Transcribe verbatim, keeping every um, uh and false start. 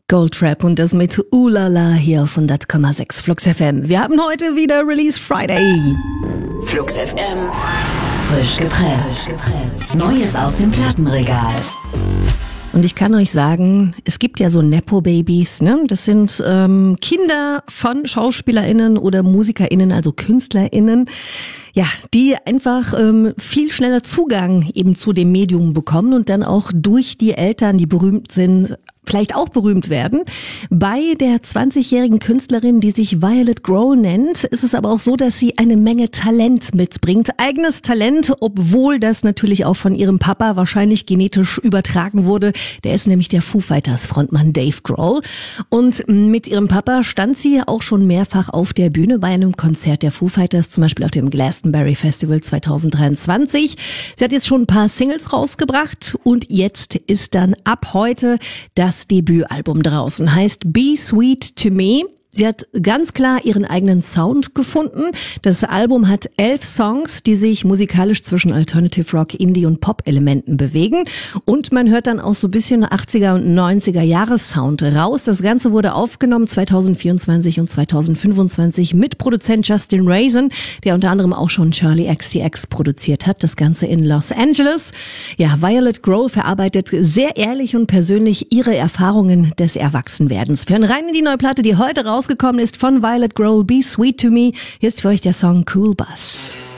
Goldtrap und das mit Ulala hier auf hundert Komma sechs Flux F M. Wir haben heute wieder Release Friday. Flux F M. Frisch gepresst. Neues aus dem Plattenregal. Und ich kann euch sagen, es gibt ja so Nepo-Babys, ne? Das sind ähm, Kinder von SchauspielerInnen oder MusikerInnen, also KünstlerInnen, ja, die einfach ähm, viel schneller Zugang eben zu dem Medium bekommen und dann auch durch die Eltern, die berühmt sind, vielleicht auch berühmt werden. Bei der zwanzigjährigen Künstlerin, die sich Violet Grohl nennt, ist es aber auch so, dass sie eine Menge Talent mitbringt. Eigenes Talent, obwohl das natürlich auch von ihrem Papa wahrscheinlich genetisch übertragen wurde. Der ist nämlich der Foo Fighters Frontmann Dave Grohl. Und mit ihrem Papa stand sie auch schon mehrfach auf der Bühne bei einem Konzert der Foo Fighters, zum Beispiel auf dem Glastonbury Festival zwanzig dreiundzwanzig. Sie hat jetzt schon ein paar Singles rausgebracht und jetzt ist dann ab heute das Debütalbum draußen, heißt Be Sweet to Me. Sie hat ganz klar ihren eigenen Sound gefunden. Das Album hat elf Songs, die sich musikalisch zwischen Alternative Rock, Indie und Pop-Elementen bewegen. Und man hört dann auch so ein bisschen achtziger und neunziger Jahres Sound raus. Das Ganze wurde aufgenommen zwanzig vierundzwanzig und zwanzig fünfundzwanzig mit Produzent Justin Raisin, der unter anderem auch schon Charlie X C X produziert hat. Das Ganze in Los Angeles. Ja, Violet Grohl verarbeitet sehr ehrlich und persönlich ihre Erfahrungen des Erwachsenwerdens. Wir hören rein in die neue Platte, die heute raus rausgekommen ist von Violet Grohl, Be Sweet to Me. Hier ist für euch der Song Cool Bus.